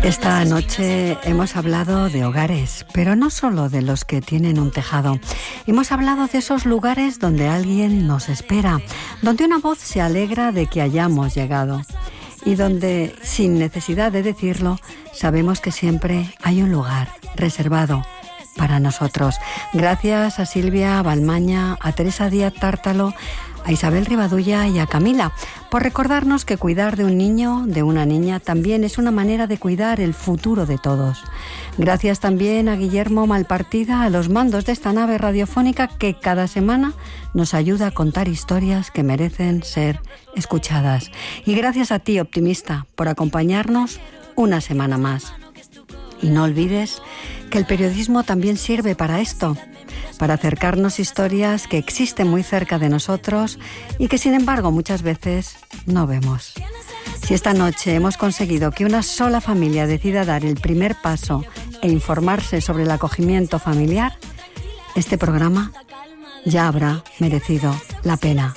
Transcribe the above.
Esta noche hemos hablado de hogares, pero no solo de los que tienen un tejado. Hemos hablado de esos lugares donde alguien nos espera, donde una voz se alegra de que hayamos llegado y donde, sin necesidad de decirlo, sabemos que siempre hay un lugar reservado para nosotros. Gracias a Silvia Balmaña, a Teresa Díaz Tártalo, a Isabel Rivadulla y a Camila por recordarnos que cuidar de un niño, de una niña, también es una manera de cuidar el futuro de todos. Gracias también a Guillermo Malpartida, a los mandos de esta nave radiofónica que cada semana nos ayuda a contar historias que merecen ser escuchadas. Y gracias a ti, optimista, por acompañarnos una semana más. Y no olvides que el periodismo también sirve para esto, para acercarnos historias que existen muy cerca de nosotros y que sin embargo muchas veces no vemos. Si esta noche hemos conseguido que una sola familia decida dar el primer paso e informarse sobre el acogimiento familiar, este programa ya habrá merecido la pena.